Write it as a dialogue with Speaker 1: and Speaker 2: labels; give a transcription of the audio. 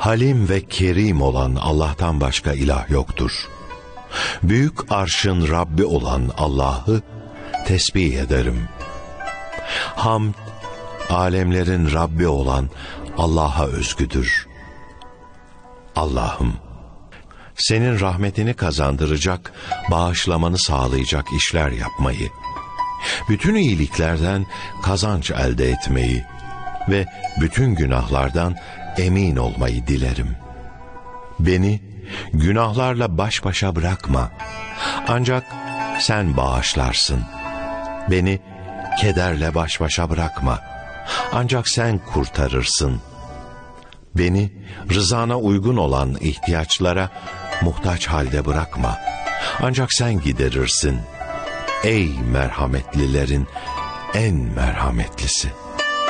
Speaker 1: Halim ve Kerim olan Allah'tan başka ilah yoktur. Büyük arşın Rabbi olan Allah'ı tesbih ederim. Hamd, alemlerin Rabbi olan Allah'a özgüdür. Allah'ım, senin rahmetini kazandıracak, bağışlamanı sağlayacak işler yapmayı, bütün iyiliklerden kazanç elde etmeyi ve bütün günahlardan emin olmayı dilerim. Beni günahlarla baş başa bırakma. Ancak sen bağışlarsın. Beni kederle baş başa bırakma. Ancak sen kurtarırsın. Beni rızana uygun olan ihtiyaçlara muhtaç halde bırakma. Ancak sen giderirsin. Ey merhametlilerin en merhametlisi.